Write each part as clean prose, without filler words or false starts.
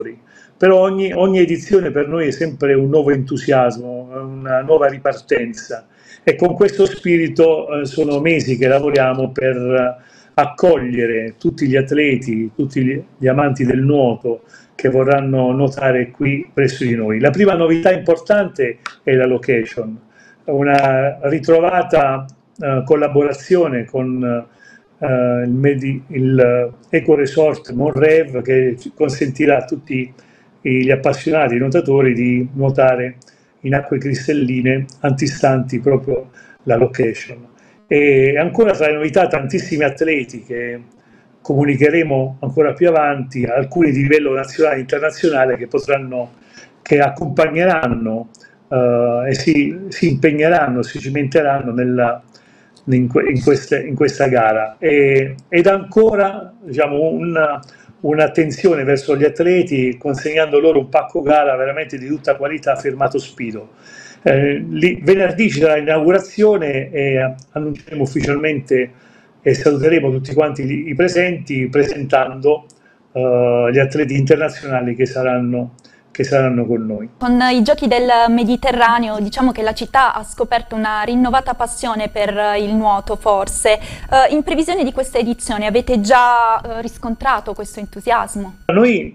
Però ogni edizione per noi è sempre un nuovo entusiasmo, una nuova ripartenza, e con questo spirito sono mesi che lavoriamo per accogliere tutti gli atleti, tutti gli amanti del nuoto che vorranno nuotare qui presso di noi. La prima novità importante è la location, una ritrovata collaborazione con il Eco Resort Monrev, che consentirà a tutti gli appassionati nuotatori di nuotare in acque cristalline antistanti proprio la location. E ancora tra le novità tantissimi atleti che comunicheremo ancora più avanti, alcuni di livello nazionale e internazionale che accompagneranno e si impegneranno, si cimenteranno in questa gara. Ed ancora, diciamo, un'attenzione verso gli atleti, consegnando loro un pacco gara veramente di tutta qualità firmato Spido. Venerdì ci sarà l'inaugurazione e annunceremo ufficialmente e saluteremo tutti quanti i presenti presentando gli atleti internazionali che saranno con noi. Con i Giochi del Mediterraneo diciamo che la città ha scoperto una rinnovata passione per il nuoto, forse. In previsione di questa edizione avete già riscontrato questo entusiasmo? Noi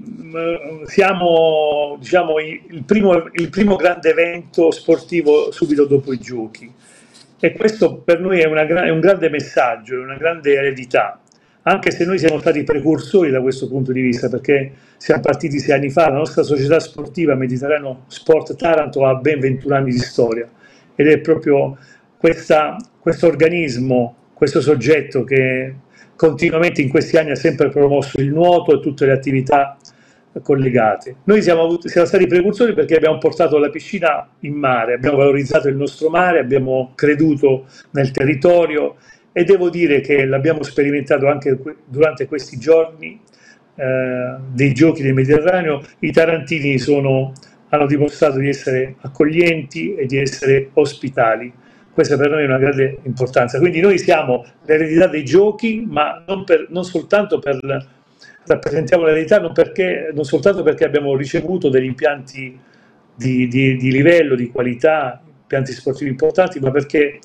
siamo, diciamo, il primo grande evento sportivo subito dopo i Giochi, e questo per noi è un grande messaggio, è una grande eredità, anche se noi siamo stati precursori da questo punto di vista, perché siamo partiti 6 anni fa. La nostra società sportiva Mediterraneo Sport Taranto ha ben 21 anni di storia, ed è proprio questo organismo, questo soggetto che continuamente in questi anni ha sempre promosso il nuoto e tutte le attività collegate. Noi siamo stati precursori perché abbiamo portato la piscina in mare, abbiamo valorizzato il nostro mare, abbiamo creduto nel territorio, e devo dire che l'abbiamo sperimentato anche durante questi giorni dei Giochi del Mediterraneo. I tarantini hanno dimostrato di essere accoglienti e di essere ospitali. Questa per noi è una grande importanza. Quindi noi siamo l'eredità dei Giochi, ma non soltanto rappresentiamo l'eredità, non soltanto perché abbiamo ricevuto degli impianti di livello, di qualità, impianti sportivi importanti, ma perché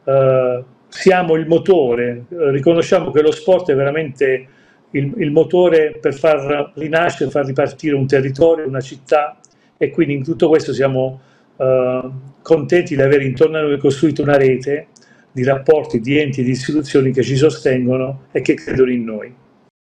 siamo il motore. Riconosciamo che lo sport è veramente il motore per far rinascere, far ripartire un territorio, una città, e quindi in tutto questo siamo contenti di avere intorno a noi costruito una rete di rapporti, di enti e di istituzioni che ci sostengono e che credono in noi.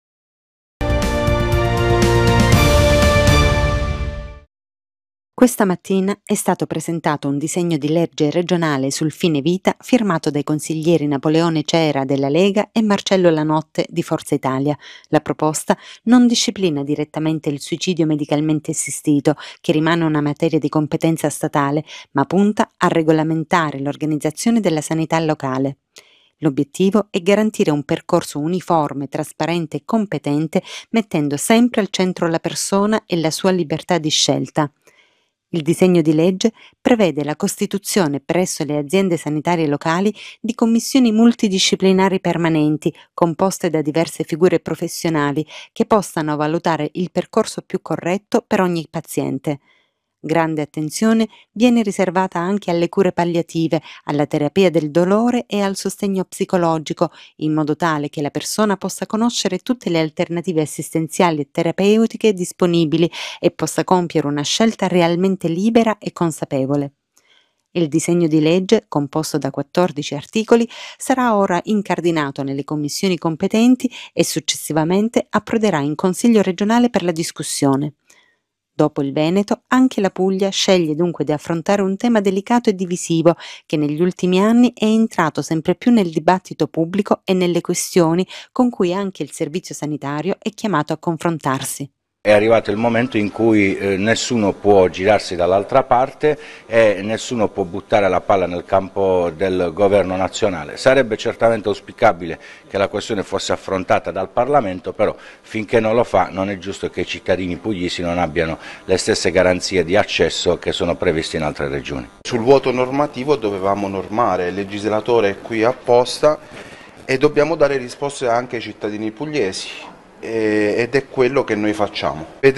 Questa mattina è stato presentato un disegno di legge regionale sul fine vita firmato dai consiglieri Napoleone Cera della Lega e Marcello Lanotte di Forza Italia. La proposta non disciplina direttamente il suicidio medicalmente assistito, che rimane una materia di competenza statale, ma punta a regolamentare l'organizzazione della sanità locale. L'obiettivo è garantire un percorso uniforme, trasparente e competente, mettendo sempre al centro la persona e la sua libertà di scelta. Il disegno di legge prevede la costituzione presso le aziende sanitarie locali di commissioni multidisciplinari permanenti, composte da diverse figure professionali, che possano valutare il percorso più corretto per ogni paziente. Grande attenzione viene riservata anche alle cure palliative, alla terapia del dolore e al sostegno psicologico, in modo tale che la persona possa conoscere tutte le alternative assistenziali e terapeutiche disponibili e possa compiere una scelta realmente libera e consapevole. Il disegno di legge, composto da 14 articoli, sarà ora incardinato nelle commissioni competenti e successivamente approderà in Consiglio regionale per la discussione. Dopo il Veneto, anche la Puglia sceglie dunque di affrontare un tema delicato e divisivo che negli ultimi anni è entrato sempre più nel dibattito pubblico e nelle questioni con cui anche il servizio sanitario è chiamato a confrontarsi. È arrivato il momento in cui nessuno può girarsi dall'altra parte e nessuno può buttare la palla nel campo del governo nazionale. Sarebbe certamente auspicabile che la questione fosse affrontata dal Parlamento, però finché non lo fa non è giusto che i cittadini pugliesi non abbiano le stesse garanzie di accesso che sono previste in altre regioni. Sul vuoto normativo dovevamo normare, il legislatore è qui apposta e dobbiamo dare risposte anche ai cittadini pugliesi. Ed è quello che noi facciamo.